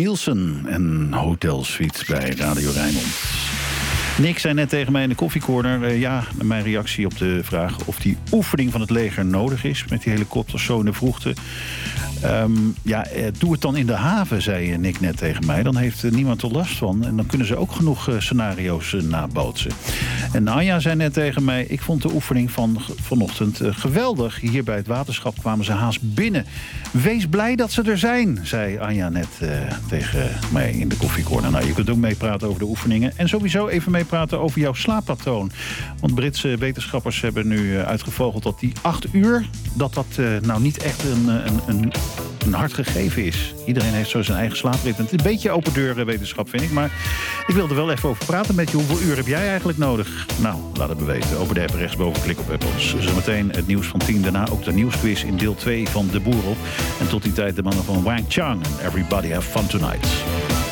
Nielsen en Hotel Suite bij Radio Rijnmond. Nick zei net tegen mij in de koffiecorner... mijn reactie op de vraag of die oefening van het leger nodig is... met die helikopters zo in de vroegte. Doe het dan in de haven, zei Nick net tegen mij. Dan heeft niemand er last van. En dan kunnen ze ook genoeg scenario's nabootsen. En Anja zei net tegen mij... ik vond de oefening van vanochtend geweldig. Hier bij het waterschap kwamen ze haast binnen. Wees blij dat ze er zijn, zei Anja net tegen mij in de koffiecorner. Nou, je kunt ook meepraten over de oefeningen. En sowieso even meepraten over jouw slaappatroon. Want Britse wetenschappers hebben nu uitgevogeld dat die 8 uur... dat nou niet echt een hard gegeven is. Iedereen heeft zo zijn eigen slaapritme. Het is een beetje open deur wetenschap, vind ik. Maar ik wil er wel even over praten met je. Hoeveel uur heb jij eigenlijk nodig? Nou, laat het me weten. Over de app rechtsboven, klik op Apples. Zometeen het nieuws van 10. Daarna ook de nieuwsquiz in deel 2 van De Boer op. En tot die tijd de mannen van Wang Chang. Everybody have fun tonight.